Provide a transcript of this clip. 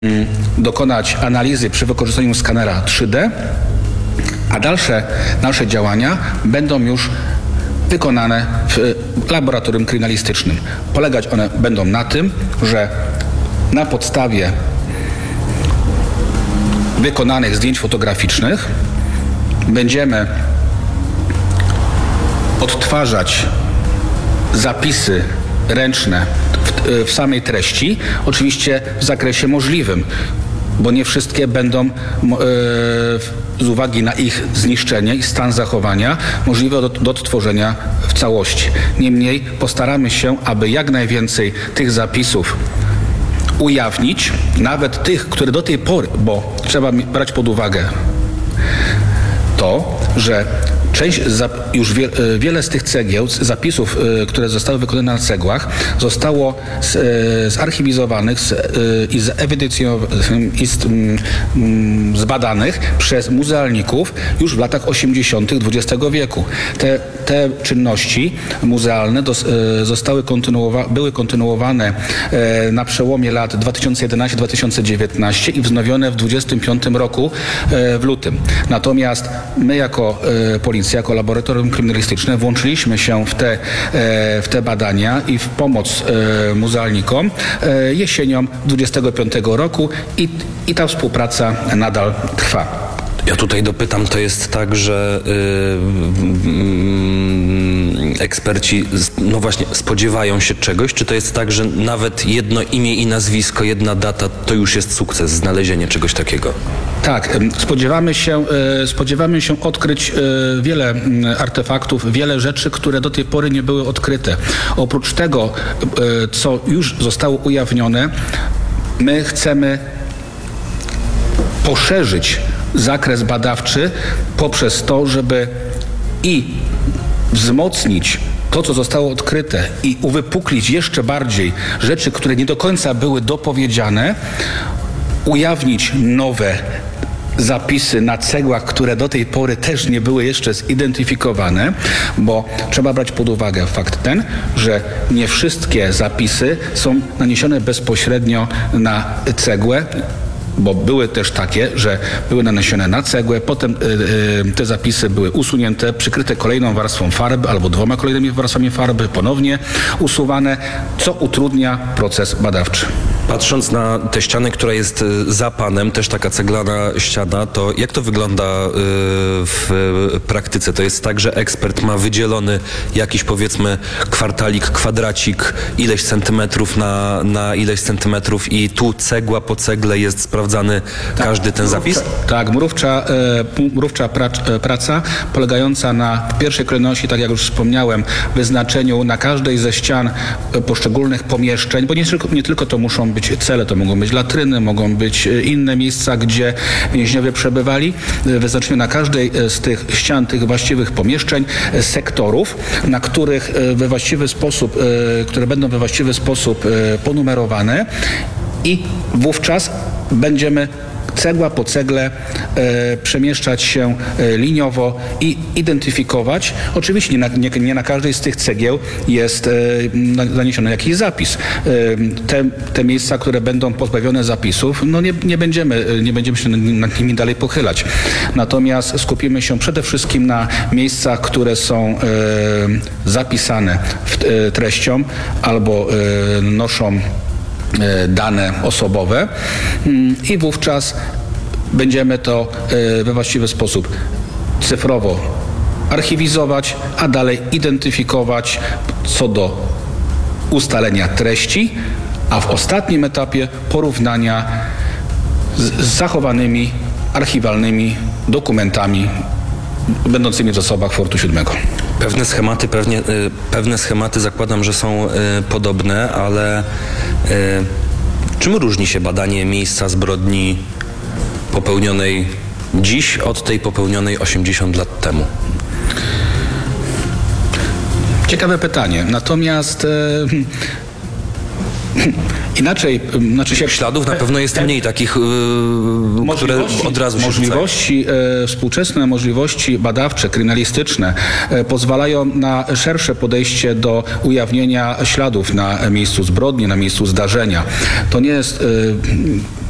dokonać analizy przy wykorzystaniu skanera 3D, a dalsze działania będą już wykonane w laboratorium kryminalistycznym. Polegać one będą na tym, że na podstawie wykonanych zdjęć fotograficznych będziemy odtwarzać zapisy ręczne w samej treści, oczywiście w zakresie możliwym, bo nie wszystkie będą z uwagi na ich zniszczenie i stan zachowania możliwe do odtworzenia w całości. Niemniej postaramy się, aby jak najwięcej tych zapisów ujawnić, nawet tych, które do tej pory, bo trzeba brać pod uwagę to, że już wiele z tych cegieł, zapisów, które zostały wykonane na cegłach, zostało zarchiwizowanych i zbadanych przez muzealników już w latach 80. XX wieku. Te czynności muzealne były kontynuowane na przełomie lat 2011-2019 i wznowione w 2025 roku w lutym. Natomiast my jako policja, jako laboratorium kryminalistyczne włączyliśmy się w te badania i w pomoc muzealnikom jesienią 25 roku i ta współpraca nadal trwa. Ja tutaj dopytam, to jest tak, że eksperci, no właśnie, spodziewają się czegoś, czy to jest tak, że nawet jedno imię i nazwisko, jedna data, to już jest sukces, znalezienie czegoś takiego? Tak, spodziewamy się odkryć wiele artefaktów, wiele rzeczy, które do tej pory nie były odkryte. Oprócz tego, co już zostało ujawnione, my chcemy poszerzyć zakres badawczy poprzez to, żeby i wzmocnić to, co zostało odkryte i uwypuklić jeszcze bardziej rzeczy, które nie do końca były dopowiedziane, ujawnić nowe zapisy na cegłach, które do tej pory też nie były jeszcze zidentyfikowane, bo trzeba brać pod uwagę fakt ten, że nie wszystkie zapisy są naniesione bezpośrednio na cegłę, bo były też takie, że były naniesione na cegłę, potem te zapisy były usunięte, przykryte kolejną warstwą farby albo 2 kolejnymi warstwami farby, ponownie usuwane, co utrudnia proces badawczy. Patrząc na tę ścianę, która jest za panem, też taka ceglana ściana, to jak to wygląda w praktyce? To jest tak, że ekspert ma wydzielony jakiś, powiedzmy, kwartalik, kwadracik, ileś centymetrów na ileś centymetrów i tu cegła po cegle jest sprawdzany każdy ten zapis? Tak, mrówcza praca polegająca na w pierwszej kolejności, tak jak już wspomniałem, wyznaczeniu na każdej ze ścian poszczególnych pomieszczeń, bo nie tylko to muszą być cele, to mogą być latryny, mogą być inne miejsca, gdzie więźniowie przebywali. Wyznaczeniu na każdej z tych ścian, tych właściwych pomieszczeń, sektorów, na których które będą we właściwy sposób ponumerowane i wówczas będziemy cegła po cegle przemieszczać się liniowo i identyfikować. Oczywiście nie na każdej z tych cegieł jest naniesiony jakiś zapis. Te miejsca, które będą pozbawione zapisów, no nie będziemy się nad nimi dalej pochylać. Natomiast skupimy się przede wszystkim na miejscach, które są zapisane treścią albo noszą dane osobowe i wówczas będziemy to we właściwy sposób cyfrowo archiwizować, a dalej identyfikować co do ustalenia treści, a w ostatnim etapie porównania z zachowanymi archiwalnymi dokumentami będącymi w zasobach Fortu 7. Pewne schematy zakładam, że są podobne, ale czym różni się badanie miejsca zbrodni popełnionej dziś od tej popełnionej 80 lat temu? Ciekawe pytanie. Natomiast inaczej, śladów na pewno jest mniej takich, które od razu się współczesne możliwości badawcze, kryminalistyczne pozwalają na szersze podejście do ujawnienia śladów na miejscu zbrodni, na miejscu zdarzenia. To nie jest